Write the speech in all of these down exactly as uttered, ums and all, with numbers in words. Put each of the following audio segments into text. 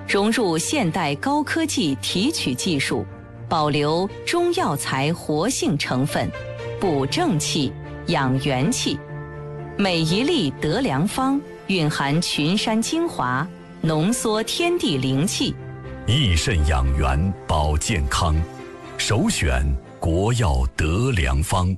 融入现代高科技提取技术，保留中药材活性成分，补正气、养元气。每一粒德良方蕴含群山精华，浓缩天地灵气， 益肾养元保健康，首选国药德良方。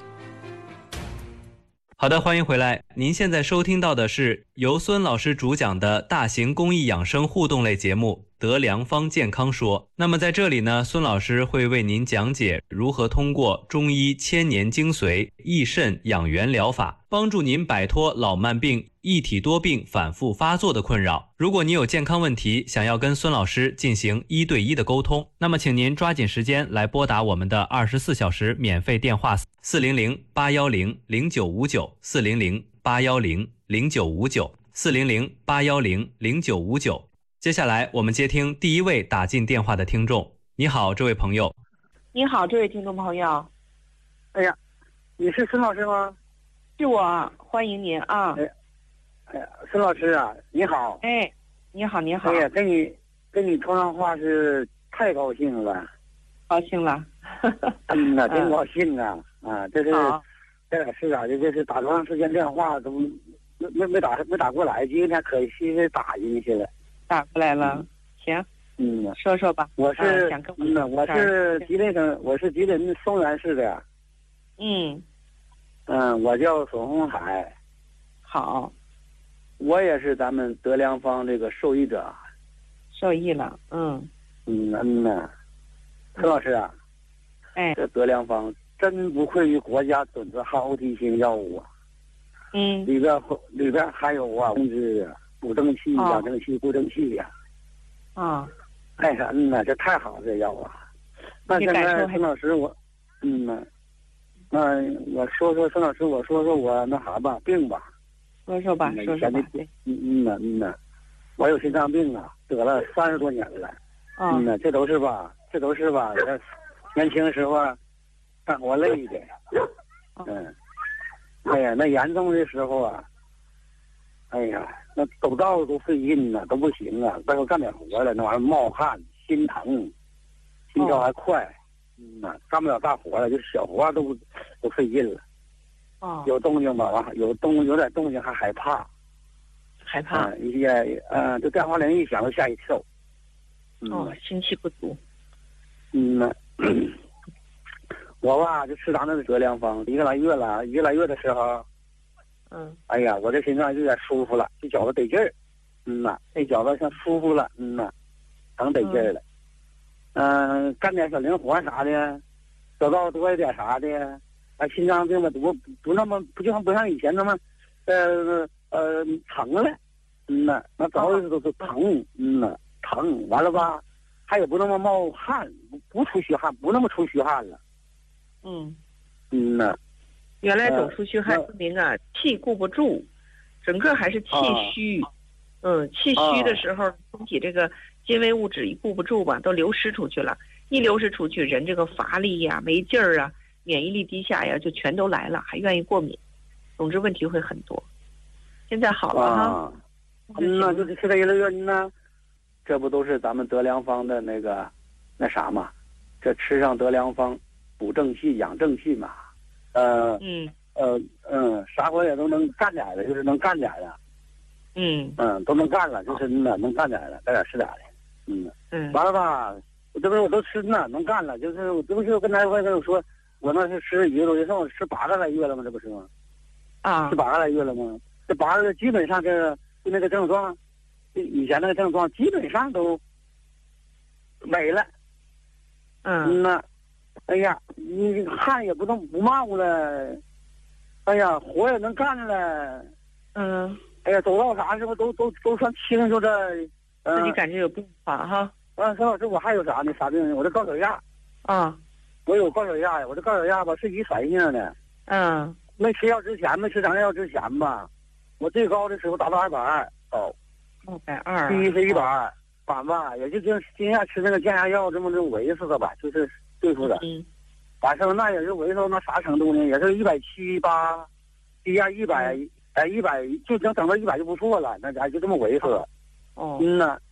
好的，欢迎回来。您现在收听到的是由孙老师主讲的大型公益养生互动类节目《德良方健康说》。那么在这里呢，孙老师会为您讲解如何通过中医千年精髓益肾养元疗法，帮助您摆脱老慢病、一体多病反复发作的困扰。如果你有健康问题，想要跟孙老师进行一对一的沟通，那么请您抓紧时间来拨打我们的二十四小时免费电话四零零八幺零零九五九四零零八幺零零九五九四零零八幺零零九五九。接下来我们接听第一位打进电话的听众。你好，这位朋友。 你好，这位听众朋友。 哎呀，你是孙老师吗？ 是我，欢迎您啊。 哎，哎呀，孙老师啊，你好。 哎，你好，你好。 哎呀，跟你跟你通上话是太高兴了。 高兴了。 嗯呐，真高兴啊！啊，这是这俩是咋的？这是打多长时间电话都没没没打没打过来，今天可惜是打进去了。 打过来了，嗯、行， 嗯， 说说吧。 我是， 想跟我嗯，我是吉林省，我是吉林松原市的。 嗯， 嗯，我叫孙红海。 好， 我也是咱们德良方这个受益者。 受益了，嗯。 嗯嗯呐，孙老师啊， 哎， 这德良方真不愧于国家准字好题型药物啊。 嗯， 里边里边还有啊，控制补正气、 哦、 养正气、固正气呀。 啊， 哎呀，嗯呐，这太好了，这药啊。那现在孙老师我，嗯呐，那我说说孙老师，我说说我那啥吧，病吧。 说说吧，说说吧。 嗯嗯呐嗯呐，我有心脏病啊，得了三十多年了。 啊、 嗯呐，这都是吧，这都是吧，年轻时候干活累的。嗯。哎呀，那严重的时候啊，哎呀，那走道都费劲呐，都不行啊。再说干点活了，那玩意儿冒汗、心疼、心跳还快，嗯呐，干不了大活了，就是小活都都费劲了。 哦， 有动静吧，完有动有点动静还害怕， 害怕。 嗯，一些嗯，这电话铃一响都吓一跳。 嗯、哦，心气不足。 嗯呐。我吧，就吃咱那个德良方，一个来月了，一个来月的时候， 嗯， 哎呀，我这心脏有点舒服了，这脚子得劲儿，嗯呐，这脚子像舒服了，嗯呐，疼得劲儿了，嗯、呃，干点小零活啥的，走道多一点啥的，啊，心脏病了不不那么不就像不像以前那么，呃呃疼了，嗯呐，那走的都是疼，嗯呐，疼，完了吧，还有不那么冒汗，不出虚汗，不那么出虚汗了。 嗯， 嗯呐， 原来总出虚汗说明啊，气固不住，整个还是气虚。啊、嗯，气虚的时候，身体这个精微物质一固不住吧，都流失出去了。一流失出去，人这个乏力呀、没劲儿啊、免疫力低下呀，就全都来了，还愿意过敏。总之问题会很多。现在好了哈。 啊、嗯呐，就是吃这一个月呢，这不都是咱们德良方的那个那啥嘛？这吃上德良方。补正气、养正气嘛，呃， 嗯， 呃，嗯，啥活也都能干点的，就是能干点的， 嗯， 嗯，都能干了，就是呢，能干点的，干点是点的，嗯， 嗯， 完了吧，我这不是我都吃呢，能干了，就是我这不是跟大夫跟我说，我那是吃一个多月，剩我吃八个来月了吗？这不是吗？ 啊， 吃八个来月了吗？这八个月基本上这个就那个症状，以前那个症状基本上都没了， 嗯， 那。哎呀，你汗也不能不冒了，哎呀，活也能干了， 嗯， 哎呀，走道啥时候都都都算清楚的， 自己感觉有变化哈。 啊，孙老师，我还有啥呢？啥病呢？我这高血压。 啊， 我有高血压呀，我这高血压吧是遗传性的。 嗯。 没吃药之前，没吃长药之前吧，我最高的时候达到二百二，高。 二百二。 低是一百二，反吧，也就今今下吃那个降压药这么就维持的吧，就是。对付的， 嗯， 反正那也是维持到那啥程度呢？也是一百七八，低压一百，哎，一百就能等到一百就不错了，那咱就这么维持。 哦， 嗯呐，